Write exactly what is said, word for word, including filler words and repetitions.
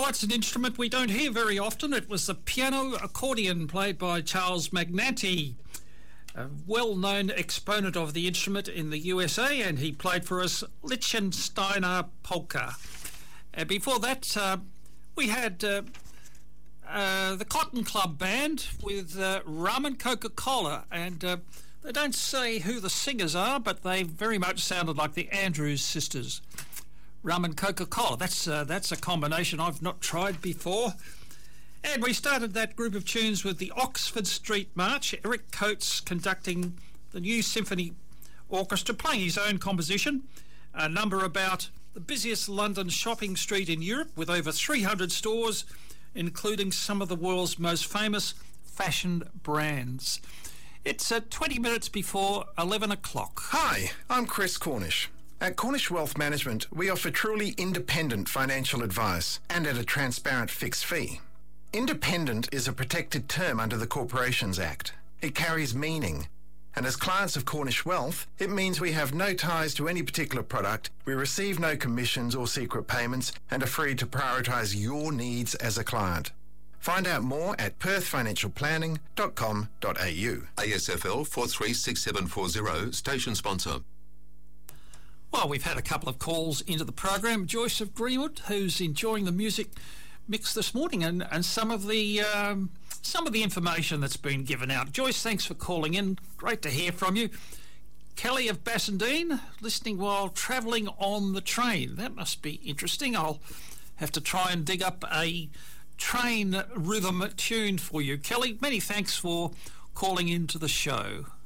it's an instrument we don't hear very often. It was the piano accordion played by Charles Magnanti, a well-known exponent of the instrument in the U S A, and he played for us Liechtensteiner polka. And before that, uh, we had uh, uh, the Cotton Club Band with uh, Rum and Coca-Cola, and uh, they don't say who the singers are, but they very much sounded like the Andrews sisters. Rum and Coca-Cola, that's uh, that's a combination I've not tried before. And we started that group of tunes with the Oxford Street March, Eric Coates conducting the New Symphony Orchestra, playing his own composition, a number about the busiest London shopping street in Europe with over three hundred stores, including some of the world's most famous fashion brands. It's uh, twenty minutes before eleven o'clock. Hi, I'm Chris Cornish. At Cornish Wealth Management, we offer truly independent financial advice and at a transparent fixed fee. Independent is a protected term under the Corporations Act. It carries meaning. And as clients of Cornish Wealth, it means we have no ties to any particular product, we receive no commissions or secret payments, and are free to prioritise your needs as a client. Find out more at perth financial planning dot com dot a u. A S F L four three six seven four zero, station sponsor. Well, we've had a couple of calls into the program. Joyce of Greenwood, who's enjoying the music mix this morning, and, and some of the um, some of the information that's been given out. Joyce, thanks for calling in. Great to hear from you. Kelly of Bassendean, listening while travelling on the train. That must be interesting. I'll have to try and dig up a train rhythm tune for you. Kelly, many thanks for calling into the show.